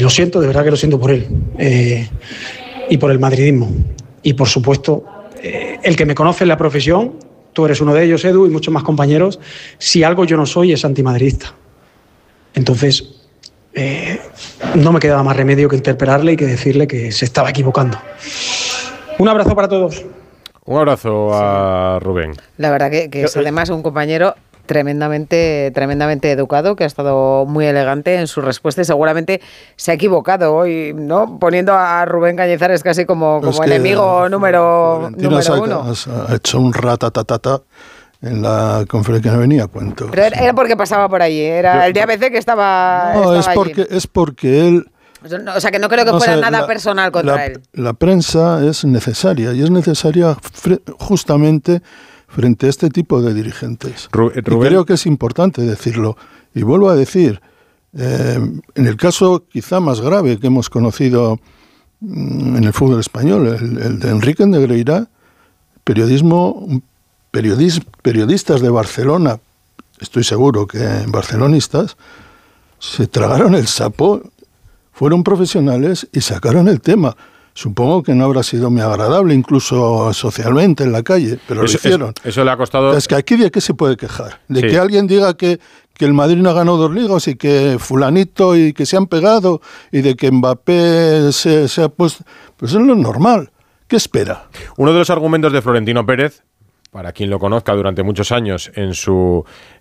lo siento, de verdad que lo siento por él y por el madridismo. Y por supuesto, el que me conoce en la profesión, tú eres uno de ellos, Edu, y muchos más compañeros, si algo yo no soy es antimadridista. Entonces, no me quedaba más remedio que interpelarle y que decirle que se estaba equivocando. Un abrazo para todos. Un abrazo a Rubén. La verdad que es además un compañero tremendamente educado, que ha estado muy elegante en su respuesta y seguramente se ha equivocado hoy, ¿no? Poniendo a Rubén Cañizares casi como enemigo número uno. Ha hecho un ratatatata en la conferencia que no venía a cuento. Pero era porque pasaba por allí, era el de ABC que estaba. No, allí. Es porque él. O sea, que no creo que fuera nada personal contra él. La prensa es necesaria y es necesaria justamente frente a este tipo de dirigentes. Y creo que es importante decirlo. Y vuelvo a decir, en el caso quizá más grave que hemos conocido en el fútbol español, el de Enrique Negreira, periodistas de Barcelona, estoy seguro que barcelonistas, se tragaron el sapo, fueron profesionales y sacaron el tema. Supongo que no habrá sido muy agradable, incluso socialmente en la calle, pero lo hicieron. Eso le ha costado. Es que aquí de qué se puede quejar, de que alguien diga que el Madrid no ha ganado 2 ligas y que fulanito y que se han pegado y de que Mbappé se ha puesto. Pues es lo normal. ¿Qué espera? Uno de los argumentos de Florentino Pérez, para quien lo conozca durante muchos años en su